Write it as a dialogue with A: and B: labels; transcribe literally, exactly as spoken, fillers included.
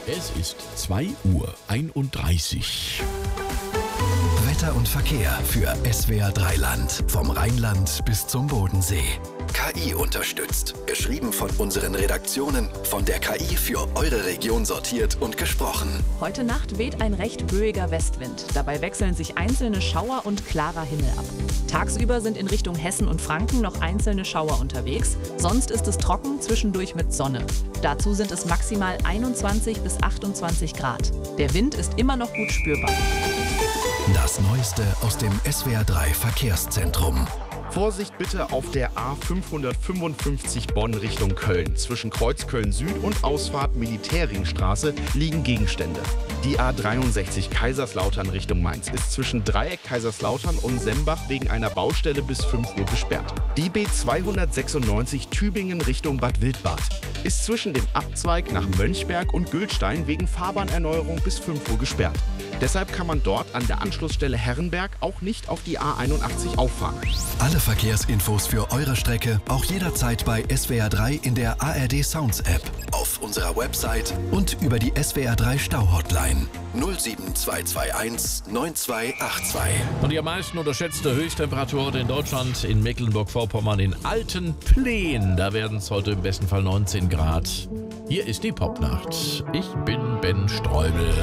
A: Es ist zwei Uhr einunddreißig.
B: Wetter und Verkehr für S W R drei Land. Vom Rheinland bis zum Bodensee. K I unterstützt. Geschrieben von unseren Redaktionen, von der K I für eure Region sortiert und gesprochen.
C: Heute Nacht weht ein recht böiger Westwind. Dabei wechseln sich einzelne Schauer und klarer Himmel ab. Tagsüber sind in Richtung Hessen und Franken noch einzelne Schauer unterwegs. Sonst ist es trocken, zwischendurch mit Sonne. Dazu sind es maximal einundzwanzig bis achtundzwanzig Grad. Der Wind ist immer noch gut spürbar.
B: Das Neueste aus dem S W R drei Verkehrszentrum.
D: Vorsicht bitte auf der A fünfhundertfünfundfünfzig Bonn Richtung Köln. Zwischen Kreuz Köln Süd und Ausfahrt Militärringstraße liegen Gegenstände. Die A dreiundsechzig Kaiserslautern Richtung Mainz ist zwischen Dreieck Kaiserslautern und Sembach wegen einer Baustelle bis fünf Uhr gesperrt. Die B zweihundertsechsundneunzig Tübingen Richtung Bad Wildbad ist zwischen dem Abzweig nach Mönchberg und Gülstein wegen Fahrbahnerneuerung bis fünf Uhr gesperrt. Deshalb kann man dort an der Anschlussstelle Herrenberg auch nicht auf die A einundachtzig auffahren.
B: Alle Verkehrsinfos für eure Strecke auch jederzeit bei S W R drei in der A R D Sounds App, auf unserer Website und über die S W R drei Stau-Hotline null sieben zwei zwei eins neun zwei acht zwei.
A: Und die am meisten unterschätzte Höchsttemperatur heute in Deutschland, in Mecklenburg-Vorpommern, in Altenpleen. Da werden es heute im besten Fall neunzehn Grad. Hier ist die Popnacht. Ich bin Ben Streubel.